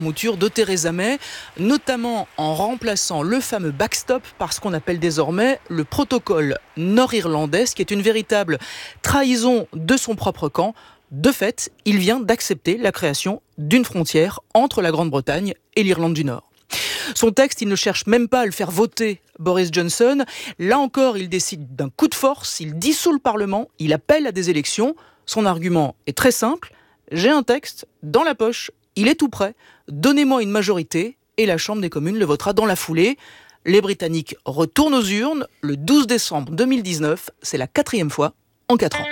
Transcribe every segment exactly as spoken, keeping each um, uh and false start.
mouture de Theresa May, notamment en remplaçant le fameux backstop par ce qu'on appelle désormais le protocole nord-irlandais, ce qui est une véritable trahison de son propre camp. De fait, il vient d'accepter la création d'une frontière entre la Grande-Bretagne et l'Irlande du Nord. Son texte, il ne cherche même pas à le faire voter Boris Johnson. Là encore, il décide d'un coup de force, il dissout le Parlement, il appelle à des élections. Son argument est très simple. J'ai un texte dans la poche, il est tout prêt. Donnez-moi une majorité et la Chambre des communes le votera dans la foulée. Les Britanniques retournent aux urnes le douze décembre deux mille dix-neuf. C'est la quatrième fois en quatre ans.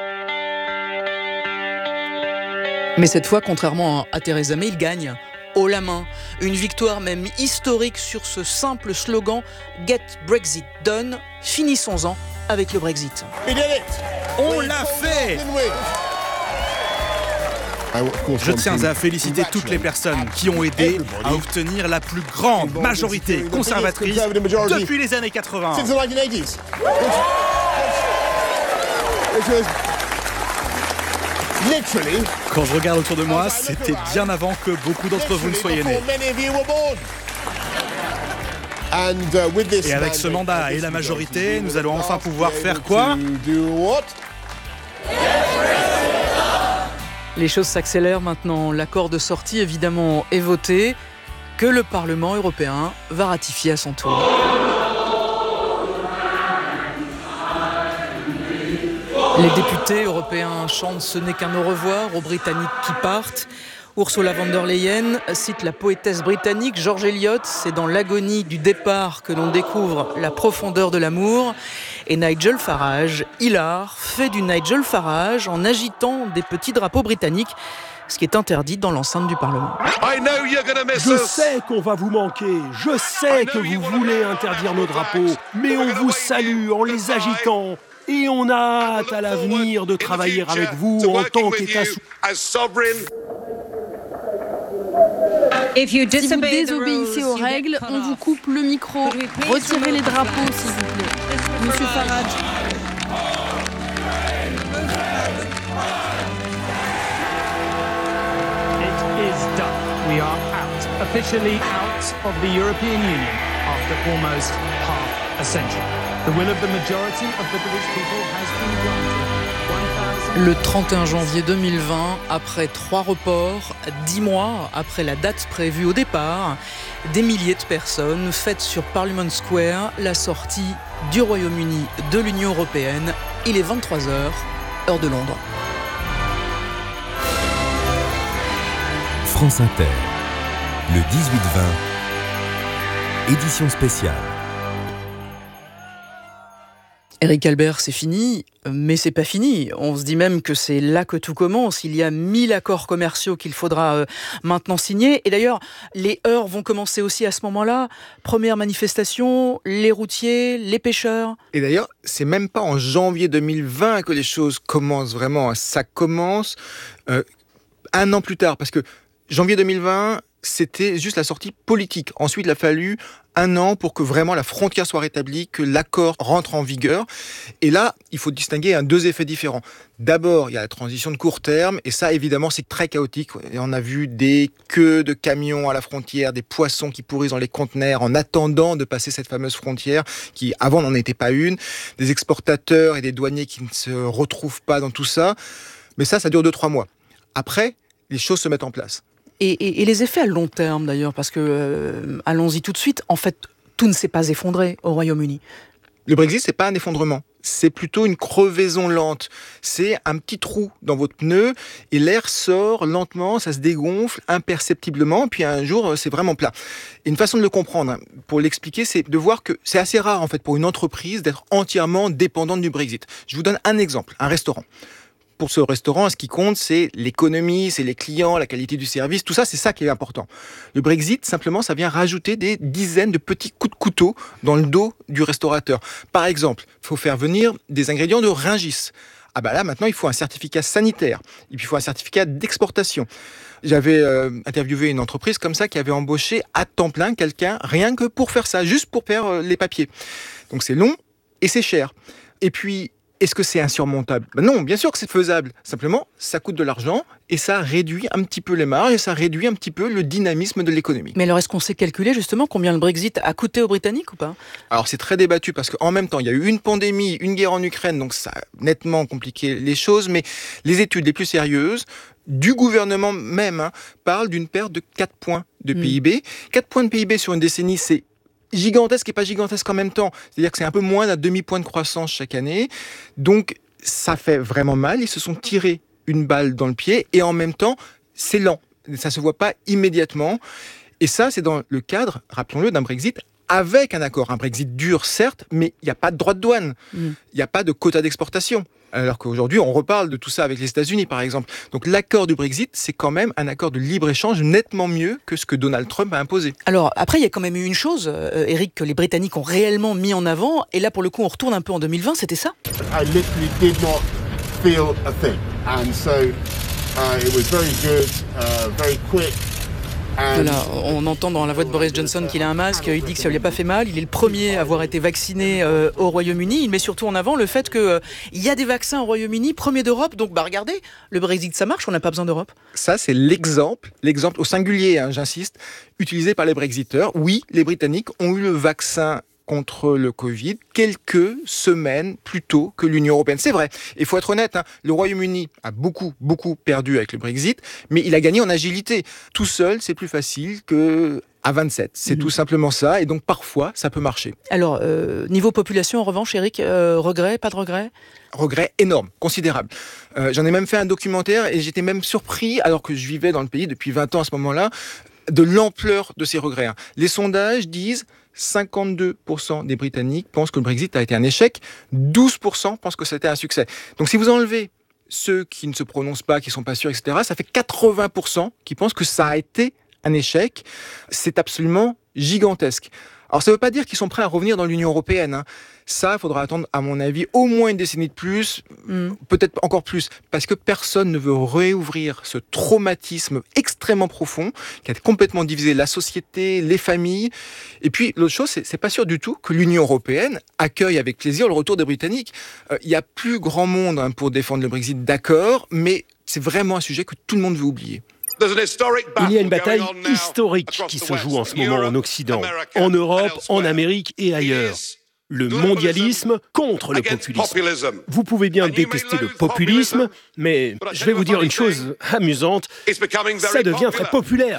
Mais cette fois, contrairement à Theresa May, il gagne haut la main. Une victoire même historique sur ce simple slogan « Get Brexit Done ». Finissons-en avec le Brexit. On l'a fait! Je tiens à féliciter toutes les personnes qui ont aidé à obtenir la plus grande majorité conservatrice depuis les années quatre-vingts. Quand je regarde autour de moi, c'était bien avant que beaucoup d'entre vous ne soyez nés. Et avec ce mandat et la majorité, nous allons enfin pouvoir faire quoi ? Les choses s'accélèrent maintenant. L'accord de sortie, évidemment, est voté, que le Parlement européen va ratifier à son tour. Les députés européens chantent « Ce n'est qu'un au revoir » aux Britanniques qui partent. Ursula von der Leyen cite la poétesse britannique George Eliot. C'est dans l'agonie du départ que l'on découvre la profondeur de l'amour. Et Nigel Farage, hilar, fait du Nigel Farage en agitant des petits drapeaux britanniques, ce qui est interdit dans l'enceinte du Parlement. Je sais qu'on va vous manquer, je sais que vous voulez interdire nos drapeaux, mais on vous salue en les agitant. Et on a hâte à l'avenir de travailler avec vous en tant qu'État souverain. Si vous désobéissez aux règles, on vous coupe le micro. Retirez les drapeaux, s'il vous plaît. Monsieur Farage. It is done. We are out, officially out of the European Union after almost half a century. The will of the majority of the British people has been granted. Le trente et un janvier deux mille vingt, après trois reports, dix mois après la date prévue au départ, des milliers de personnes fêtent sur Parliament Square la sortie du Royaume-Uni de l'Union européenne. Il est vingt-trois heures, heure de Londres. France Inter, le dix-huit vingt, édition spéciale. Éric Albert, c'est fini, mais c'est pas fini. On se dit même que c'est là que tout commence. Il y a mille accords commerciaux qu'il faudra euh, maintenant signer. Et d'ailleurs, les heurts vont commencer aussi à ce moment-là. Première manifestation, les routiers, les pêcheurs. Et d'ailleurs, c'est même pas en janvier deux mille vingt que les choses commencent vraiment. Ça commence euh, un an plus tard, parce que janvier deux mille vingt, c'était juste la sortie politique. Ensuite, il a fallu un an pour que vraiment la frontière soit rétablie, que l'accord rentre en vigueur. Et là, il faut distinguer un, deux effets différents. D'abord, il y a la transition de court terme, et ça, évidemment, c'est très chaotique. Et on a vu des queues de camions à la frontière, des poissons qui pourrissent dans les conteneurs en attendant de passer cette fameuse frontière, qui avant n'en était pas une, des exportateurs et des douaniers qui ne se retrouvent pas dans tout ça. Mais ça, ça dure deux, trois mois. Après, les choses se mettent en place. Et, et, et les effets à long terme d'ailleurs, parce que, euh, allons-y tout de suite, en fait, tout ne s'est pas effondré au Royaume-Uni. Le Brexit, c'est pas un effondrement, c'est plutôt une crevaison lente. C'est un petit trou dans votre pneu et l'air sort lentement, ça se dégonfle imperceptiblement, puis un jour, c'est vraiment plat. Et une façon de le comprendre, pour l'expliquer, c'est de voir que c'est assez rare en fait pour une entreprise d'être entièrement dépendante du Brexit. Je vous donne un exemple, un restaurant. Pour ce restaurant, ce qui compte, c'est l'économie, c'est les clients, la qualité du service, tout ça, c'est ça qui est important. Le Brexit, simplement, ça vient rajouter des dizaines de petits coups de couteau dans le dos du restaurateur. Par exemple, il faut faire venir des ingrédients de Rungis. Ah bah là, maintenant, il faut un certificat sanitaire, et puis il faut un certificat d'exportation. J'avais euh, interviewé une entreprise comme ça qui avait embauché à temps plein quelqu'un, rien que pour faire ça, juste pour faire euh, les papiers. Donc c'est long et c'est cher. Et puis, Est-ce que c'est insurmontable ? Ben non, bien sûr que c'est faisable. Simplement, ça coûte de l'argent et ça réduit un petit peu les marges et ça réduit un petit peu le dynamisme de l'économie. Mais alors, est-ce qu'on sait calculer justement combien le Brexit a coûté aux Britanniques ou pas ? Alors, c'est très débattu parce qu'en même temps, il y a eu une pandémie, une guerre en Ukraine, donc ça a nettement compliqué les choses. Mais les études les plus sérieuses, du gouvernement même, hein, parlent d'une perte de quatre points de P I B. Mmh. quatre points de P I B sur une décennie, c'est gigantesque et pas gigantesque en même temps. C'est-à-dire que c'est un peu moins d'un demi-point de croissance chaque année. Donc, ça fait vraiment mal. Ils se sont tirés une balle dans le pied et en même temps, c'est lent. Ça ne se voit pas immédiatement. Et ça, c'est dans le cadre, rappelons-le, d'un Brexit avec un accord. Un Brexit dur, certes, mais il n'y a pas de droit de douane. Il mmh. n'y a pas de quota d'exportation. Alors qu'aujourd'hui, on reparle de tout ça avec les États-Unis, par exemple. Donc l'accord du Brexit, c'est quand même un accord de libre-échange nettement mieux que ce que Donald Trump a imposé. Alors, après, il y a quand même eu une chose, euh, Eric, que les Britanniques ont réellement mis en avant. Et là, pour le coup, on retourne un peu en deux mille vingt, c'était ça ? I literally did not feel a thing. And so, uh, it was very good, uh, very quick. Voilà, on entend dans la voix de Boris Johnson qu'il a un masque, il dit que ça lui a pas fait mal, il est le premier à avoir été vacciné euh, au Royaume-Uni, il met surtout en avant le fait qu'il euh, y a des vaccins au Royaume-Uni, premier d'Europe, donc bah regardez, le Brexit ça marche, on n'a pas besoin d'Europe. Ça c'est l'exemple, l'exemple au singulier, hein, j'insiste, utilisé par les Brexiteurs. Oui, les Britanniques ont eu le vaccin contre le Covid quelques semaines plus tôt que l'Union européenne. C'est vrai. Il faut être honnête, hein, le Royaume-Uni a beaucoup, beaucoup perdu avec le Brexit, mais il a gagné en agilité. Tout seul, c'est plus facile que à vingt-sept. C'est mmh. tout simplement ça. Et donc, parfois, ça peut marcher. Alors, euh, niveau population, en revanche, Eric, euh, regret, pas de regret ? Regret énorme, considérable. Euh, j'en ai même fait un documentaire et j'étais même surpris, alors que je vivais dans le pays depuis vingt ans à ce moment-là, de l'ampleur de ces regrets. Les sondages disent cinquante-deux pour cent des Britanniques pensent que le Brexit a été un échec, douze pour cent pensent que c'était un succès. Donc si vous enlevez ceux qui ne se prononcent pas, qui ne sont pas sûrs, et cetera, ça fait quatre-vingts pour cent qui pensent que ça a été un échec. C'est absolument gigantesque. Alors ça ne veut pas dire qu'ils sont prêts à revenir dans l'Union européenne, hein. Ça, il faudra attendre, à mon avis, au moins une décennie de plus, mmh. peut-être encore plus, parce que personne ne veut réouvrir ce traumatisme extrêmement profond qui a complètement divisé la société, les familles. Et puis, l'autre chose, c'est, c'est pas sûr du tout que l'Union européenne accueille avec plaisir le retour des Britanniques. Euh, il y a plus grand monde hein, pour défendre le Brexit, d'accord, mais c'est vraiment un sujet que tout le monde veut oublier. Il y a une bataille historique qui se joue en ce moment en Occident, en Europe, en Amérique et ailleurs. Le mondialisme contre le populisme. Vous pouvez bien détester le populisme, mais je vais vous dire une chose amusante, ça devient très populaire.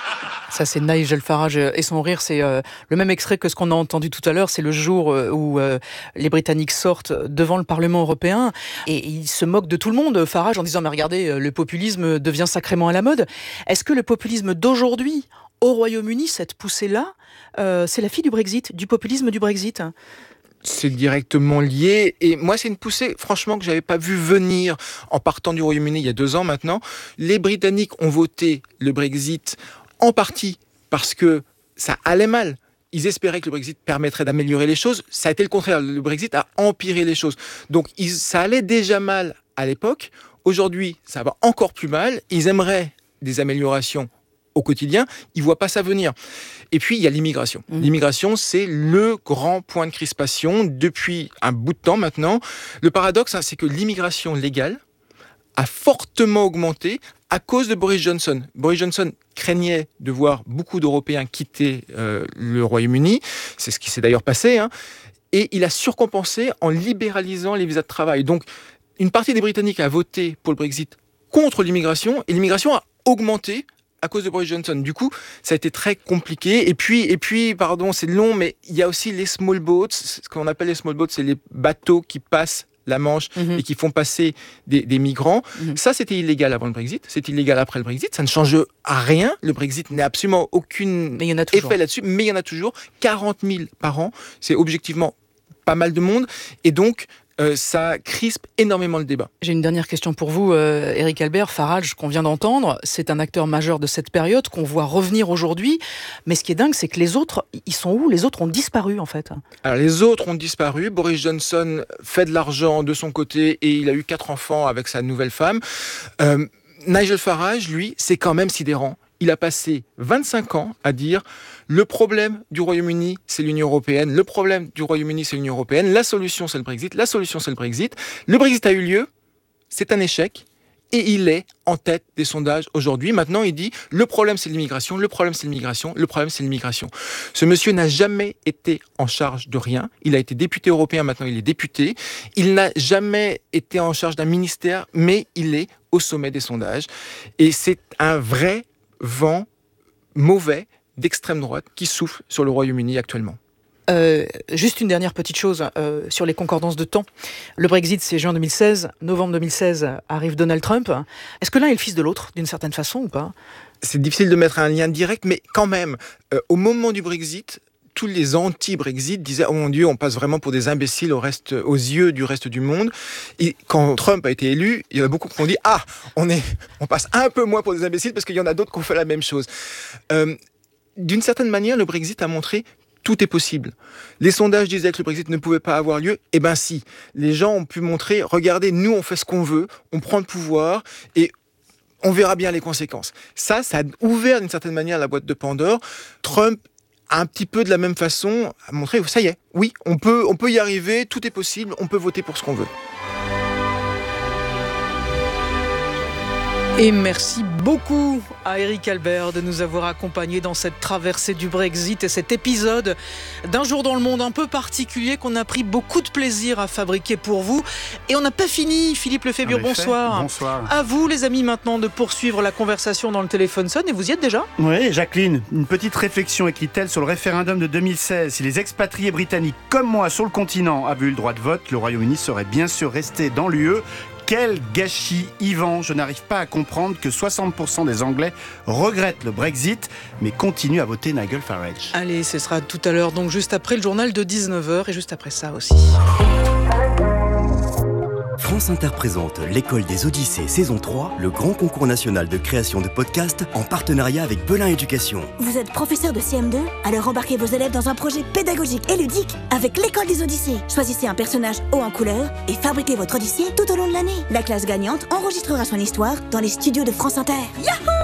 Ça, c'est Nigel Farage et son rire. C'est euh, le même extrait que ce qu'on a entendu tout à l'heure. C'est le jour euh, où euh, les Britanniques sortent devant le Parlement européen et il se moque de tout le monde, Farage, en disant « Mais regardez, le populisme devient sacrément à la mode ». Est-ce que le populisme d'aujourd'hui, au Royaume-Uni, cette poussée-là, euh, c'est la fille du Brexit, du populisme du Brexit ? C'est directement lié. Et moi, c'est une poussée, franchement, que je n'avais pas vu venir en partant du Royaume-Uni il y a deux ans maintenant. Les Britanniques ont voté le Brexit en partie parce que ça allait mal. Ils espéraient que le Brexit permettrait d'améliorer les choses. Ça a été le contraire. Le Brexit a empiré les choses. Donc, ils, ça allait déjà mal à l'époque. Aujourd'hui, ça va encore plus mal. Ils aimeraient des améliorations au quotidien, ils ne voient pas ça venir. Et puis, il y a l'immigration. Mmh. L'immigration, c'est le grand point de crispation depuis un bout de temps maintenant. Le paradoxe, hein, c'est que l'immigration légale a fortement augmenté à cause de Boris Johnson. Boris Johnson craignait de voir beaucoup d'Européens quitter euh, le Royaume-Uni. C'est ce qui s'est d'ailleurs passé. Hein. Et il a surcompensé en libéralisant les visas de travail. Donc, une partie des Britanniques a voté pour le Brexit contre l'immigration, et l'immigration a augmenté à cause de Boris Johnson. Du coup, ça a été très compliqué. Et puis, et puis, pardon, c'est long, mais il y a aussi les small boats. Ce qu'on appelle les small boats, c'est les bateaux qui passent la Manche mmh. et qui font passer des, des migrants. Mmh. Ça, c'était illégal avant le Brexit. C'est illégal après le Brexit. Ça ne change à rien. Le Brexit n'a absolument aucun effet là-dessus. Mais il y en a toujours. quarante mille par an. C'est objectivement pas mal de monde. Et donc, Euh, ça crispe énormément le débat. J'ai une dernière question pour vous, euh, Eric Albert. Farage, qu'on vient d'entendre, c'est un acteur majeur de cette période qu'on voit revenir aujourd'hui. Mais ce qui est dingue, c'est que les autres, ils sont où ? Les autres ont disparu, en fait. Alors, les autres ont disparu. Boris Johnson fait de l'argent de son côté et il a eu quatre enfants avec sa nouvelle femme. Euh, Nigel Farage, lui, c'est quand même sidérant. il a passé vingt-cinq ans à dire le problème du Royaume-Uni, c'est l'Union européenne, le problème du Royaume-Uni, c'est l'Union européenne, la solution, c'est le Brexit, la solution, c'est le Brexit. Le Brexit a eu lieu, c'est un échec, et il est en tête des sondages aujourd'hui. Maintenant, il dit le problème, c'est l'immigration, le problème, c'est l'immigration, le problème, c'est l'immigration. Ce monsieur n'a jamais été en charge de rien. Il a été député européen, maintenant il est député. Il n'a jamais été en charge d'un ministère, mais il est au sommet des sondages. Et c'est un vrai vent mauvais d'extrême droite qui souffle sur le Royaume-Uni actuellement. Euh, juste une dernière petite chose euh, sur les concordances de temps. Le Brexit, c'est juin deux mille seize. Novembre deux mille seize, arrive Donald Trump. Est-ce que l'un est le fils de l'autre, d'une certaine façon, ou pas ? C'est difficile de mettre un lien direct, mais quand même, euh, au moment du Brexit, tous les anti-Brexit disaient « Oh mon Dieu, on passe vraiment pour des imbéciles au reste, aux yeux du reste du monde ». Et quand Trump a été élu, il y en a beaucoup qui ont dit « Ah, on, est, on passe un peu moins pour des imbéciles parce qu'il y en a d'autres qui ont fait la même chose euh, ». D'une certaine manière, le Brexit a montré tout est possible. Les sondages disaient que le Brexit ne pouvait pas avoir lieu. Eh bien si, les gens ont pu montrer, regardez, nous on fait ce qu'on veut, on prend le pouvoir et on verra bien les conséquences. Ça, ça a ouvert d'une certaine manière la boîte de Pandore. Trump a un petit peu de la même façon a montré, ça y est, oui, on peut, on peut y arriver, tout est possible, on peut voter pour ce qu'on veut. Et merci beaucoup à Eric Albert de nous avoir accompagnés dans cette traversée du Brexit et cet épisode d'un jour dans le monde un peu particulier qu'on a pris beaucoup de plaisir à fabriquer pour vous. Et on n'a pas fini, Philippe Lefébure, bonsoir. Bonsoir. À vous les amis maintenant de poursuivre la conversation dans le téléphone sonne et vous y êtes déjà ? Oui, Jacqueline, une petite réflexion écrit-elle sur le référendum de deux mille seize. Si les expatriés britanniques comme moi sur le continent avaient eu le droit de vote, le Royaume-Uni serait bien sûr resté dans l'U E. Quel gâchis, Yvan. Je n'arrive pas à comprendre que soixante pour cent des Anglais regrettent le Brexit, mais continuent à voter Nigel Farage. Allez, ce sera tout à l'heure, donc juste après le journal de dix-neuf heures et juste après ça aussi. France Inter présente l'École des Odyssées saison trois, le grand concours national de création de podcasts en partenariat avec Belin Éducation. Vous êtes professeur de C M deux ? Alors embarquez vos élèves dans un projet pédagogique et ludique avec l'École des Odyssées. Choisissez un personnage haut en couleur et fabriquez votre Odyssée tout au long de l'année. La classe gagnante enregistrera son histoire dans les studios de France Inter. Yahoo !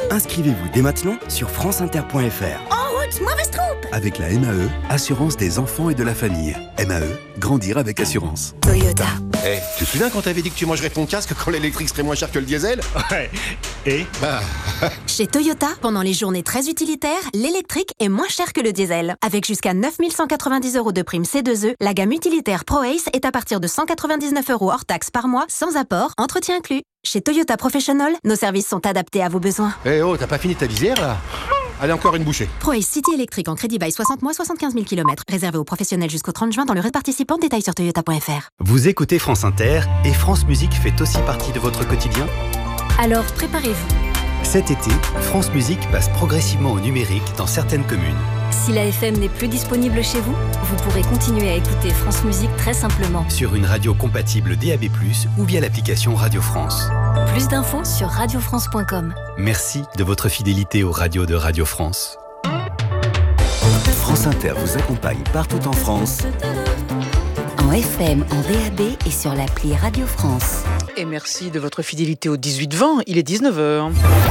Inscrivez-vous dès maintenant sur franceinter point f r. En route, mauvaise troupe ! Avec la M A E, assurance des enfants et de la famille. M A E, grandir avec assurance. Toyota. Eh, hey, tu te souviens quand t'avais dit que tu mangerais ton casque quand l'électrique serait moins cher que le diesel ? Ouais. Et bah... Chez Toyota, pendant les journées très utilitaires, l'électrique est moins cher que le diesel. Avec jusqu'à neuf mille cent quatre-vingt-dix euros de prime C deux E, la gamme utilitaire ProAce est à partir de cent quatre-vingt-dix-neuf euros hors taxe par mois, sans apport, entretien inclus. Chez Toyota Professional, nos services sont adaptés à vos besoins. Eh hey, oh, t'as pas fini ta visière là ? Allez, encore une bouchée. ProAce City électrique en crédit bail soixante mois, soixante-quinze mille kilomètres. Réservé aux professionnels jusqu'au trente juin dans le réseau participant. Détails sur toyota point f r. Vous écoutez France Inter et France Musique fait aussi partie de votre quotidien ? Alors préparez-vous. Cet été, France Musique passe progressivement au numérique dans certaines communes. Si la F M n'est plus disponible chez vous, vous pourrez continuer à écouter France Musique très simplement. Sur une radio compatible D A B plus, ou via l'application Radio France. Plus d'infos sur radio france point com. Merci de votre fidélité aux radios de Radio France. France Inter vous accompagne partout en France. En F M, en D A B et sur l'appli Radio France. Et merci de votre fidélité au dix-huit vingt, il est dix-neuf heures.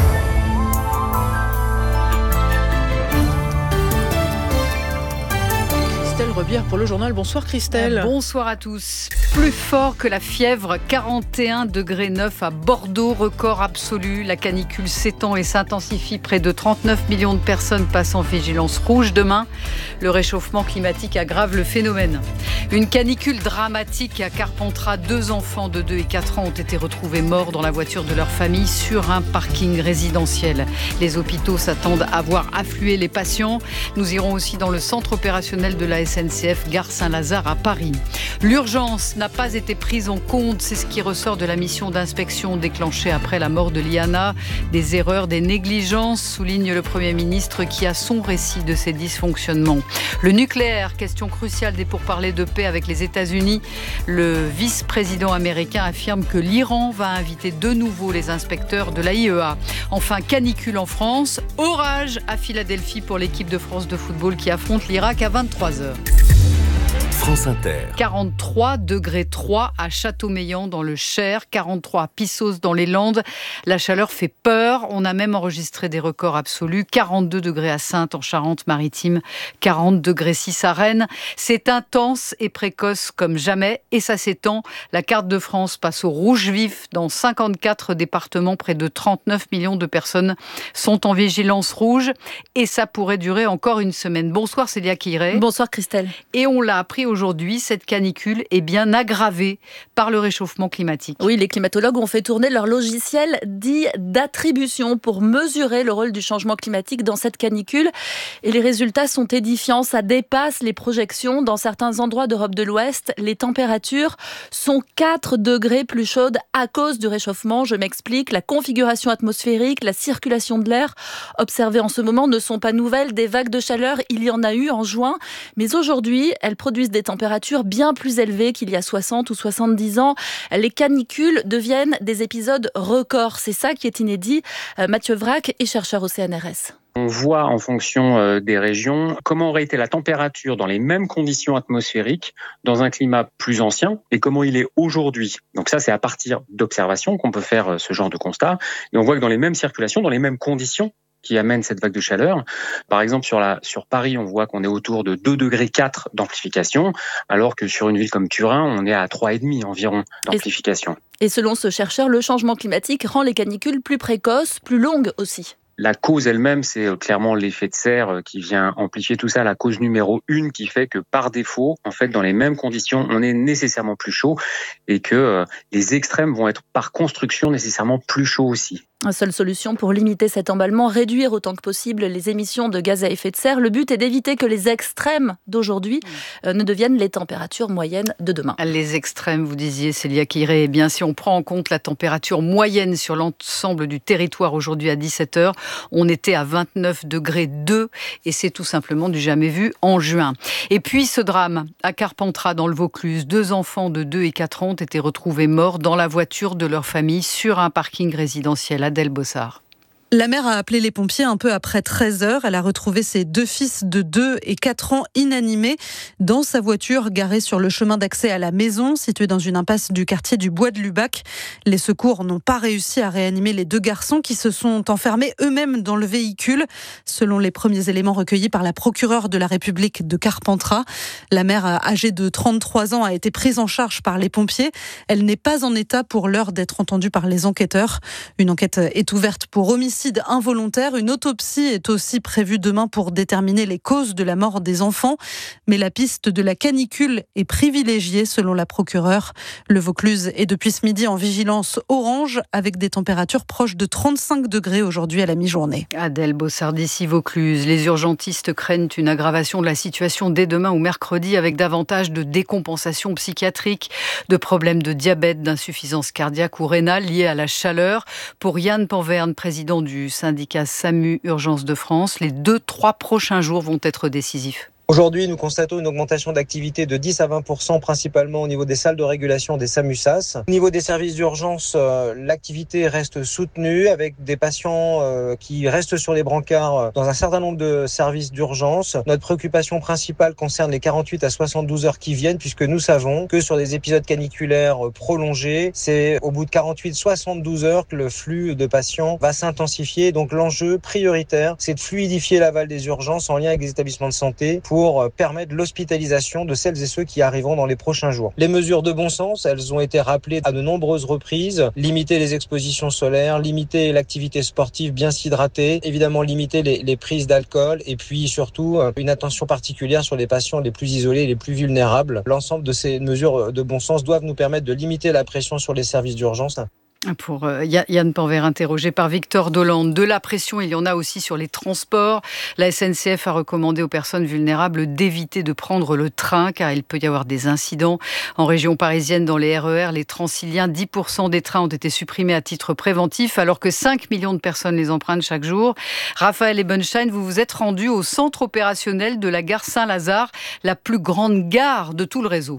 Christelle Rebière pour le journal. Bonsoir Christelle. Bonsoir à tous. Plus fort que la fièvre, quarante et un degrés neuf à Bordeaux, record absolu. La canicule s'étend et s'intensifie. Près de trente-neuf millions de personnes passent en vigilance rouge demain. Le réchauffement climatique aggrave le phénomène. Une canicule dramatique à Carpentras. Deux enfants de deux et quatre ans ont été retrouvés morts dans la voiture de leur famille sur un parking résidentiel. Les hôpitaux s'attendent à voir affluer les patients. Nous irons aussi dans le centre opérationnel de la S N C F Gare Saint-Lazare à Paris. L'urgence n'a pas été prise en compte, c'est ce qui ressort de la mission d'inspection déclenchée après la mort de Liana. Des erreurs, des négligences, souligne le Premier ministre qui a son récit de ces dysfonctionnements. Le nucléaire, question cruciale des pourparlers de paix avec les États-Unis. Le vice-président américain affirme que l'Iran va inviter de nouveau les inspecteurs de l'A I E A. Enfin, canicule en France, orage à Philadelphie pour l'équipe de France de football qui affronte l'Irak à vingt-trois heures. France Inter. quarante-trois degrés trois à Châteaumeillan dans le Cher, quarante-trois à Pissos dans les Landes. La chaleur fait peur. On a même enregistré des records absolus. quarante-deux degrés à Saintes en Charente-Maritime, quarante degrés six à Rennes. C'est intense et précoce comme jamais et ça s'étend. La carte de France passe au rouge vif dans cinquante-quatre départements. Près de trente-neuf millions de personnes sont en vigilance rouge et ça pourrait durer encore une semaine. Bonsoir Célia Quiré. Bonsoir Christelle. Et on l'a appris aujourd'hui, cette canicule est bien aggravée par le réchauffement climatique. Oui, les climatologues ont fait tourner leur logiciel dit d'attribution pour mesurer le rôle du changement climatique dans cette canicule. Et les résultats sont édifiants. Ça dépasse les projections. Dans certains endroits d'Europe de l'Ouest, les températures sont quatre degrés plus chaudes à cause du réchauffement. Je m'explique. La configuration atmosphérique, la circulation de l'air observées en ce moment ne sont pas nouvelles. Des vagues de chaleur, il y en a eu en juin. Mais aujourd'hui, elles produisent des températures bien plus élevées qu'il y a soixante ou soixante-dix ans. Les canicules deviennent des épisodes records. C'est ça qui est inédit. Mathieu Vrac est chercheur au C N R S. On voit en fonction des régions comment aurait été la température dans les mêmes conditions atmosphériques dans un climat plus ancien et comment il est aujourd'hui. Donc ça, c'est à partir d'observations qu'on peut faire ce genre de constat. Et on voit que dans les mêmes circulations, dans les mêmes conditions qui amènent cette vague de chaleur. Par exemple, sur, la, sur Paris, on voit qu'on est autour de deux degrés quatre d'amplification, alors que sur une ville comme Turin, on est à trois virgule cinq environ d'amplification. Et selon ce chercheur, le changement climatique rend les canicules plus précoces, plus longues aussi. La cause elle-même, c'est clairement l'effet de serre qui vient amplifier tout ça. La cause numéro une qui fait que par défaut, en fait, dans les mêmes conditions, on est nécessairement plus chaud et que les extrêmes vont être par construction nécessairement plus chauds aussi. La seule solution pour limiter cet emballement, réduire autant que possible les émissions de gaz à effet de serre. Le but est d'éviter que les extrêmes d'aujourd'hui euh, ne deviennent les températures moyennes de demain. Les extrêmes, vous disiez, Célia Quiré. Eh bien, si on prend en compte la température moyenne sur l'ensemble du territoire aujourd'hui à dix-sept heures, on était à vingt-neuf degrés deux et c'est tout simplement du jamais vu en juin. Et puis ce drame à Carpentras dans le Vaucluse. Deux enfants de deux et quatre ans ont été retrouvés morts dans la voiture de leur famille sur un parking résidentiel. Adèle Bossard. La mère a appelé les pompiers un peu après treize heures. Elle a retrouvé ses deux fils de deux et quatre ans inanimés dans sa voiture garée sur le chemin d'accès à la maison, située dans une impasse du quartier du Bois de Lubac. Les secours n'ont pas réussi à réanimer les deux garçons qui se sont enfermés eux-mêmes dans le véhicule. Selon les premiers éléments recueillis par la procureure de la République de Carpentras, la mère âgée de trente-trois ans a été prise en charge par les pompiers. Elle n'est pas en état pour l'heure d'être entendue par les enquêteurs. Une enquête est ouverte pour homicide involontaire. Une autopsie est aussi prévue demain pour déterminer les causes de la mort des enfants. Mais la piste de la canicule est privilégiée selon la procureure. Le Vaucluse est depuis ce midi en vigilance orange avec des températures proches de trente-cinq degrés aujourd'hui à la mi-journée. Adèle Bossard d'ici Vaucluse. Les urgentistes craignent une aggravation de la situation dès demain ou mercredi avec davantage de décompensation psychiatrique, de problèmes de diabète, d'insuffisance cardiaque ou rénale liés à la chaleur. Pour Yann Panverne, président du du syndicat SAMU Urgence de France, les deux, trois prochains jours vont être décisifs. Aujourd'hui, nous constatons une augmentation d'activité de dix à vingt pour cent, principalement au niveau des salles de régulation des SAMU-S A S. Au niveau des services d'urgence, euh, l'activité reste soutenue avec des patients euh, qui restent sur les brancards dans un certain nombre de services d'urgence. Notre préoccupation principale concerne les quarante-huit à soixante-douze heures qui viennent, puisque nous savons que sur des épisodes caniculaires prolongés, c'est au bout de quarante-huit à soixante-douze heures que le flux de patients va s'intensifier. Donc l'enjeu prioritaire, c'est de fluidifier l'aval des urgences en lien avec les établissements de santé pour permettre l'hospitalisation de celles et ceux qui arriveront dans les prochains jours. Les mesures de bon sens, elles ont été rappelées à de nombreuses reprises. Limiter les expositions solaires, limiter l'activité sportive, bien s'hydrater, évidemment limiter les, les prises d'alcool et puis surtout une attention particulière sur les patients les plus isolés, les plus vulnérables. L'ensemble de ces mesures de bon sens doivent nous permettre de limiter la pression sur les services d'urgence. Pour euh, Yann Panverne, interrogé par Victor Dolande. De la pression, il y en a aussi sur les transports. La S N C F a recommandé aux personnes vulnérables d'éviter de prendre le train car il peut y avoir des incidents. En région parisienne, dans les R E R, les Transiliens, dix pour cent des trains ont été supprimés à titre préventif alors que cinq millions de personnes les empruntent chaque jour. Raphaël Ebenstein, vous vous êtes rendu au centre opérationnel de la gare Saint-Lazare, la plus grande gare de tout le réseau.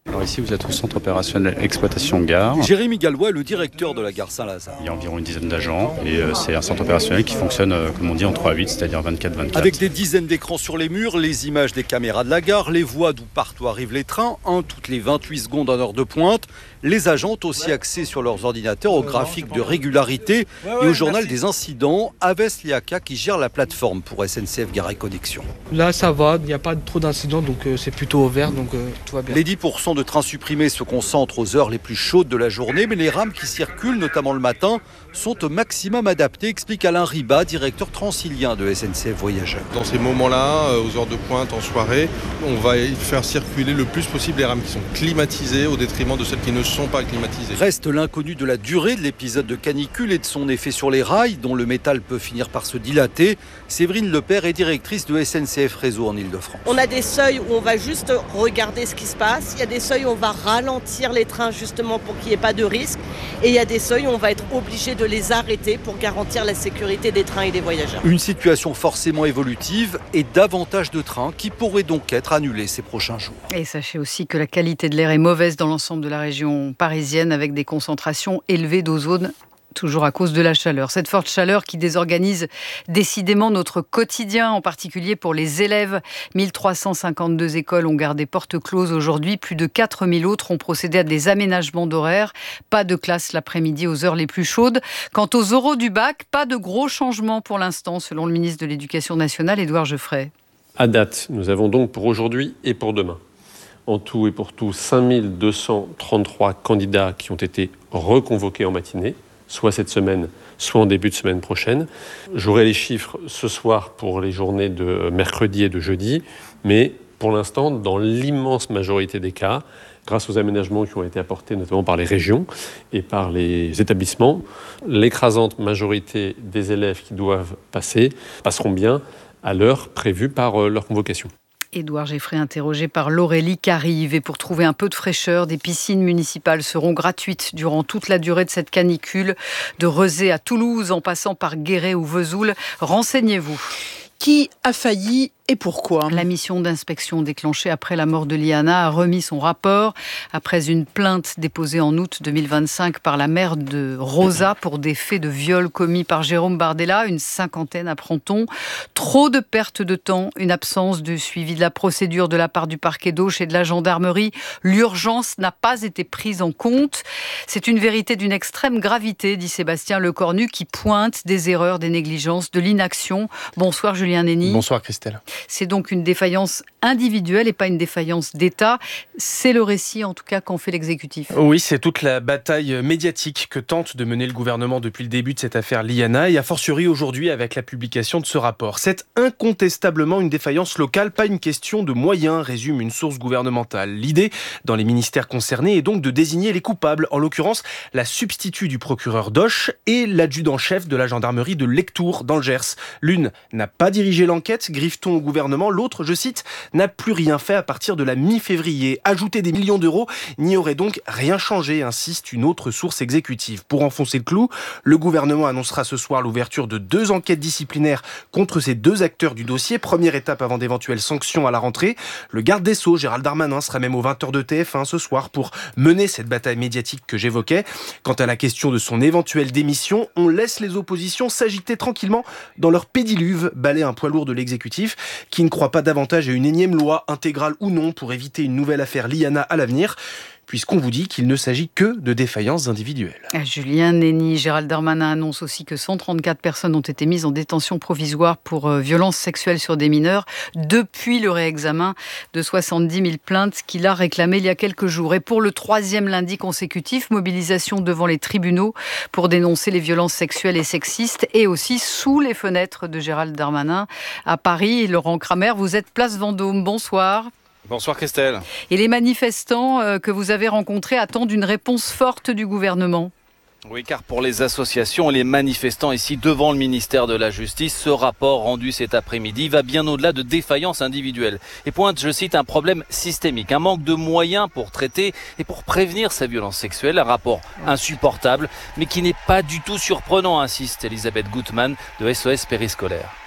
Alors ici, vous êtes au centre opérationnel exploitation gare. Jérémy Gallois est le directeur de la gare Saint-Lazare. Il y a environ une dizaine d'agents et euh, c'est un centre opérationnel qui fonctionne, euh, comme on dit, en trois huit, c'est-à-dire vingt-quatre vingt-quatre. Avec des dizaines d'écrans sur les murs, les images des caméras de la gare, les voies d'où partent ou arrivent les trains, un toutes les vingt-huit secondes en heure de pointe. Les agents ont aussi accès sur leurs ordinateurs aux graphiques de régularité et au journal des incidents. Aves Liaka qui gère la plateforme pour S N C F Gare et Connexion. Là ça va, il n'y a pas trop d'incidents donc euh, c'est plutôt ouvert donc euh, tout va bien. Les dix pour cent de trains supprimés se concentrent aux heures les plus chaudes de la journée, mais les rames qui circulent, notamment le matin, sont au maximum adaptées, explique Alain Riba, directeur transilien de S N C F Voyageurs. Dans ces moments-là, aux heures de pointe, en soirée, on va faire circuler le plus possible les rames qui sont climatisées au détriment de celles qui ne sont pas climatisées. Reste l'inconnu de la durée de l'épisode de canicule et de son effet sur les rails, dont le métal peut finir par se dilater. Séverine Lepère est directrice de S N C F Réseau en Ile-de-France. On a des seuils où on va juste regarder ce qui se passe. Il y a des seuils où on va ralentir les trains justement pour qu'il n'y ait pas de risque. Et il y a des seuils où on va être obligé de les arrêter pour garantir la sécurité des trains et des voyageurs. Une situation forcément évolutive et davantage de trains qui pourraient donc être annulés ces prochains jours. Et sachez aussi que la qualité de l'air est mauvaise dans l'ensemble de la région parisienne avec des concentrations élevées d'ozone. Toujours à cause de la chaleur. Cette forte chaleur qui désorganise décidément notre quotidien, en particulier pour les élèves. mille trois cent cinquante-deux écoles ont gardé portes closes aujourd'hui. Plus de quatre mille autres ont procédé à des aménagements d'horaires. Pas de classe l'après-midi aux heures les plus chaudes. Quant aux oraux du bac, pas de gros changements pour l'instant, selon le ministre de l'Éducation nationale, Édouard Geoffray. À date, nous avons donc pour aujourd'hui et pour demain, en tout et pour tout, cinq mille deux cent trente-trois candidats qui ont été reconvoqués en matinée, soit cette semaine, soit en début de semaine prochaine. J'aurai les chiffres ce soir pour les journées de mercredi et de jeudi, mais pour l'instant, dans l'immense majorité des cas, grâce aux aménagements qui ont été apportés notamment par les régions et par les établissements, l'écrasante majorité des élèves qui doivent passer passeront bien à l'heure prévue par leur convocation. Édouard Geoffray interrogé par Laurélie Carive. Et pour trouver un peu de fraîcheur, des piscines municipales seront gratuites durant toute la durée de cette canicule. De Rezé à Toulouse, en passant par Guéret ou Vesoul. Renseignez-vous. Qui a failli et pourquoi ? La mission d'inspection déclenchée après la mort de Liana a remis son rapport après une plainte déposée en août deux mille vingt-cinq par la mère de Rosa pour des faits de viol commis par Jérôme Bardella, une cinquantaine apprend-on. Trop de pertes de temps, une absence de suivi de la procédure de la part du parquet d'Auch et de la gendarmerie. L'urgence n'a pas été prise en compte. C'est une vérité d'une extrême gravité, dit Sébastien Lecornu, qui pointe des erreurs, des négligences, de l'inaction. Bonsoir Julien Nény. Bonsoir Christelle. C'est donc une défaillance individuelle et pas une défaillance d'État. C'est le récit, en tout cas, qu'en fait l'exécutif. Oui, c'est toute la bataille médiatique que tente de mener le gouvernement depuis le début de cette affaire Liana et a fortiori aujourd'hui avec la publication de ce rapport. C'est incontestablement une défaillance locale, pas une question de moyens, résume une source gouvernementale. L'idée, dans les ministères concernés, est donc de désigner les coupables, en l'occurrence la substitut du procureur d'Auch et l'adjudant-chef de la gendarmerie de Lectoure, dans le Gers. L'une n'a pas dirigé l'enquête, griffe-t-on au gouvernement. L'autre, je cite, n'a plus rien fait à partir de la mi-février. Ajouter des millions d'euros n'y aurait donc rien changé, insiste une autre source exécutive. Pour enfoncer le clou, le gouvernement annoncera ce soir l'ouverture de deux enquêtes disciplinaires contre ces deux acteurs du dossier. Première étape avant d'éventuelles sanctions à la rentrée. Le garde des Sceaux, Gérald Darmanin, sera même aux vingt heures de T F un ce soir pour mener cette bataille médiatique que j'évoquais. Quant à la question de son éventuelle démission, on laisse les oppositions s'agiter tranquillement dans leur pédiluve, balaie un poids lourd de l'exécutif qui ne croit pas davantage à une énième loi, intégrale ou non, pour éviter une nouvelle affaire Liana à l'avenir, puisqu'on vous dit qu'il ne s'agit que de défaillances individuelles. Julien Nény, Gérald Darmanin annonce aussi que cent trente-quatre personnes ont été mises en détention provisoire pour euh, violences sexuelles sur des mineurs depuis le réexamen de soixante-dix mille plaintes qu'il a réclamées il y a quelques jours. Et pour le troisième lundi consécutif, mobilisation devant les tribunaux pour dénoncer les violences sexuelles et sexistes et aussi sous les fenêtres de Gérald Darmanin à Paris. Laurent Kramer, vous êtes place Vendôme. Bonsoir. Bonsoir Christelle. Et les manifestants que vous avez rencontrés attendent une réponse forte du gouvernement. Oui, car pour les associations et les manifestants ici devant le ministère de la Justice, ce rapport rendu cet après-midi va bien au-delà de défaillances individuelles et pointe, je cite, un problème systémique, un manque de moyens pour traiter et pour prévenir ces violences sexuelles, un rapport insupportable mais qui n'est pas du tout surprenant, insiste Elisabeth Gutmann de S O S Périscolaire.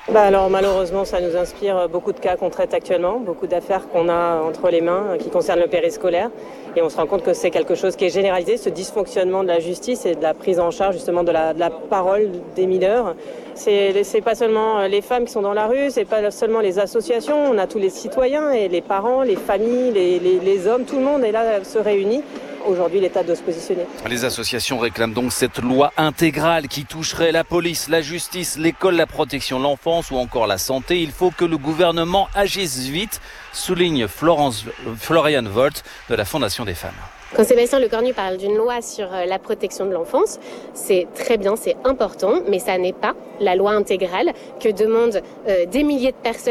Bah alors malheureusement ça nous inspire beaucoup de cas qu'on traite actuellement, beaucoup d'affaires qu'on a entre les mains qui concernent le périscolaire et on se rend compte que c'est quelque chose qui est généralisé, ce dysfonctionnement de la justice et de la prise en charge justement de la, de la parole des mineurs. C'est, c'est pas seulement les femmes qui sont dans la rue, c'est pas seulement les associations, on a tous les citoyens et les parents, les familles, les, les, les hommes, tout le monde est là, se réunit. Aujourd'hui, l'État doit se positionner. Les associations réclament donc cette loi intégrale qui toucherait la police, la justice, l'école, la protection de l'enfance ou encore la santé. Il faut que le gouvernement agisse vite, souligne Florence, Floriane Volt de la Fondation des femmes. Quand Sébastien Lecornu parle d'une loi sur la protection de l'enfance, c'est très bien, c'est important, mais ça n'est pas la loi intégrale que demandent euh, des milliers de personnes